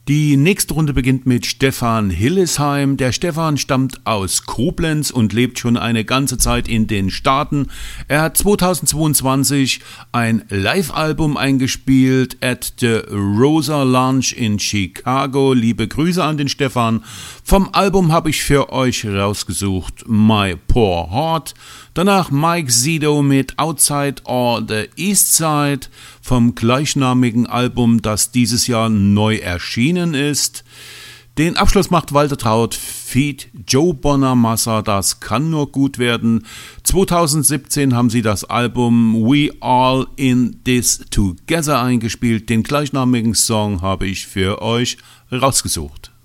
Die nächste Runde beginnt mit Stefan Hillesheim. Der Stefan stammt aus Koblenz und lebt schon eine ganze Zeit in den Staaten. Er hat 2022 ein Live-Album eingespielt at the Rosa Lounge in Chicago. Liebe Grüße an den Stefan. Vom Album habe ich für euch rausgesucht My Poor Heart. Danach Mike Zito mit Outside or the East Side vom gleichnamigen Album, das dieses Jahr neu erschienen ist. Den Abschluss macht Walter Traut feat. Joe Bonamassa, das kann nur gut werden. 2017 haben sie das Album We All in This Together eingespielt. Den gleichnamigen Song habe ich für euch rausgesucht.